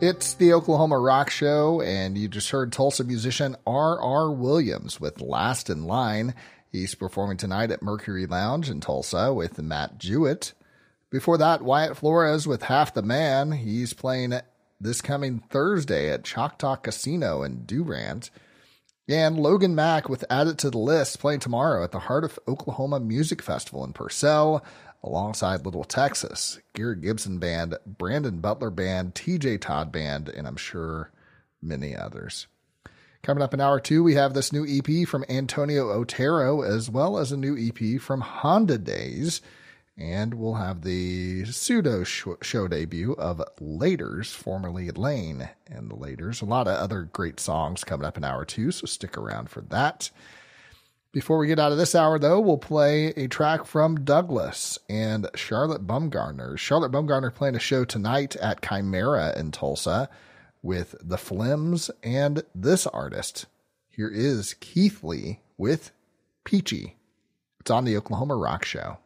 It's the Oklahoma Rock Show, and you just heard Tulsa musician R.R. Williams with Last in Line. He's performing tonight at Mercury Lounge in Tulsa with Matt Jewett. Before that, Wyatt Flores with Half the Man. He's playing this coming Thursday at Choctaw Casino in Durant. And Logan Mack with Add It to the List playing tomorrow at the Heart of Oklahoma Music Festival in Purcell, alongside Little Texas, Garrett Gibson Band, Brandon Butler Band, TJ Todd Band, and I'm sure many others. Coming up in hour 2, we have this new EP from Antonio Otero, as well as a new EP from Honda Days. And we'll have the pseudo show debut of Laters, formerly Lane and the Laters. A lot of other great songs coming up in hour 2, so stick around for that. Before we get out of this hour, though, we'll play a track from Douglas and Charlotte Bumgarner. Charlotte Bumgarner playing a show tonight at Chimera in Tulsa with the Flims and this artist. Here is Keith Lee with Peachy. It's on the Oklahoma Rock Show.